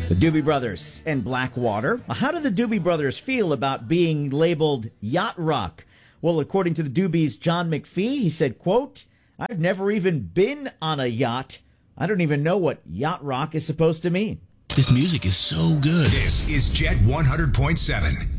The Doobie Brothers and Blackwater. How do the Doobie Brothers feel about being labeled yacht rock? Well, according to the Doobies' John McPhee, he said, quote, "I've never even been on a yacht. I don't even know what yacht rock is supposed to mean." This music is so good. This is Jet 100.7.